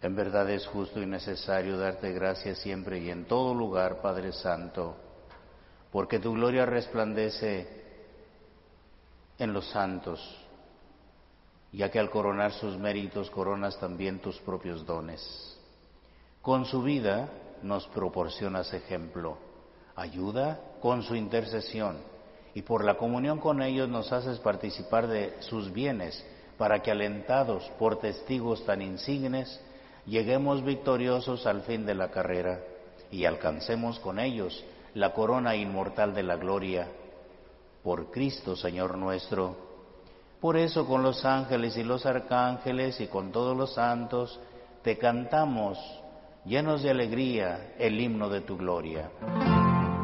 En verdad es justo y necesario darte gracias siempre y en todo lugar, Padre Santo, porque tu gloria resplandece en los santos, ya que al coronar sus méritos coronas también tus propios dones. Con su vida nos proporcionas ejemplo, ayuda con su intercesión, y por la comunión con ellos nos haces participar de sus bienes, para que alentados por testigos tan insignes, lleguemos victoriosos al fin de la carrera y alcancemos con ellos la corona inmortal de la gloria. Por Cristo, Señor nuestro. Por eso con los ángeles y los arcángeles y con todos los santos te cantamos, llenos de alegría, el himno de tu gloria.